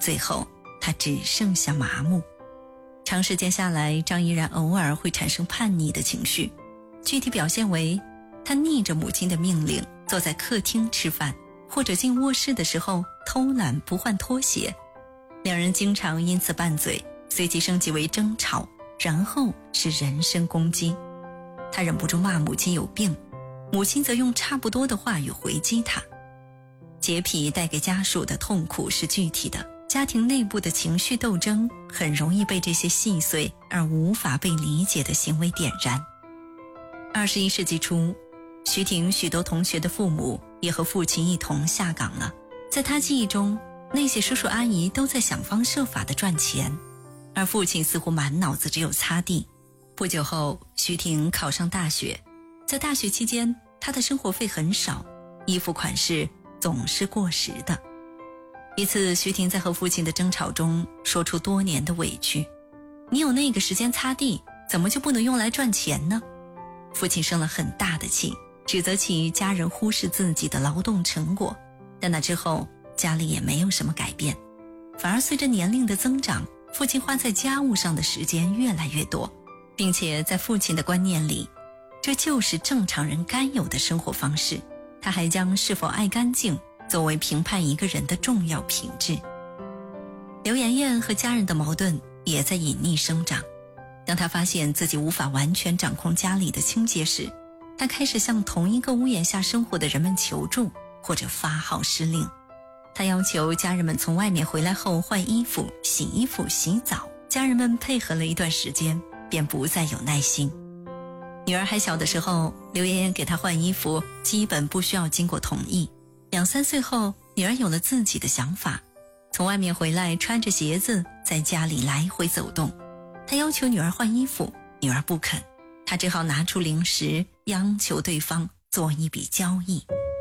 最后他只剩下麻木。长时间下来，张依然偶尔会产生叛逆的情绪，具体表现为他逆着母亲的命令坐在客厅吃饭，或者进卧室的时候偷懒不换拖鞋。两人经常因此拌嘴，随即升级为争吵，然后是人身攻击。他忍不住骂母亲有病，母亲则用差不多的话语回击他。洁癖带给家属的痛苦是具体的，家庭内部的情绪斗争很容易被这些细碎而无法被理解的行为点燃。21世纪初，徐婷许多同学的父母也和父亲一同下岗了。在他记忆中，那些叔叔阿姨都在想方设法地赚钱，而父亲似乎满脑子只有擦地。不久后，徐婷考上大学，在大学期间，她的生活费很少，衣服款式总是过时的。一次，徐婷在和父亲的争吵中说出多年的委屈：你有那个时间擦地，怎么就不能用来赚钱呢？父亲生了很大的气，指责起家人忽视自己的劳动成果。但那之后，家里也没有什么改变，反而随着年龄的增长，父亲花在家务上的时间越来越多，并且在父亲的观念里，这就是正常人该有的生活方式。他还将是否爱干净作为评判一个人的重要品质。刘妍妍和家人的矛盾也在隐匿生长。当他发现自己无法完全掌控家里的清洁时，他开始向同一个屋檐下生活的人们求助，或者发号施令。他要求家人们从外面回来后换衣服、洗衣服、洗澡。家人们配合了一段时间，便不再有耐心。女儿还小的时候，刘妍妍给她换衣服基本不需要经过同意。2、3岁后，女儿有了自己的想法，从外面回来穿着鞋子在家里来回走动。他要求女儿换衣服，女儿不肯，他只好拿出零食央求对方做一笔交易。